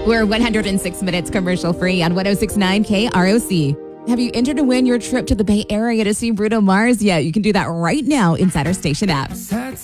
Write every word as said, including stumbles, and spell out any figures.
We're one hundred six minutes commercial free on one oh six point nine K R O C. Have you entered to win your trip to the Bay Area to see Bruno Mars yet? You can do that right now inside our station app.